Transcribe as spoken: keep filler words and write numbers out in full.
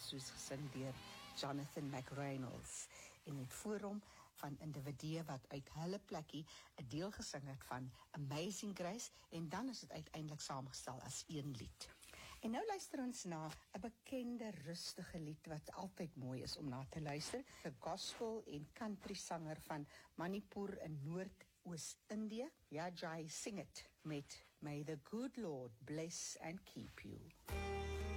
soos gesing deur Jonathan McReynolds, en het voor hom van individue wat uit hulle plekkie 'n deel gesing het van Amazing Grace, en dan is dit uiteindelik saamgestel as een lied. En nou luister ons na 'n bekende rustige lied wat altyd mooi is om na te luister, 'n gospel en country sanger van Manipur in Noord-Oos-Indië, Yajai Singh het met May the Good Lord Bless and Keep You.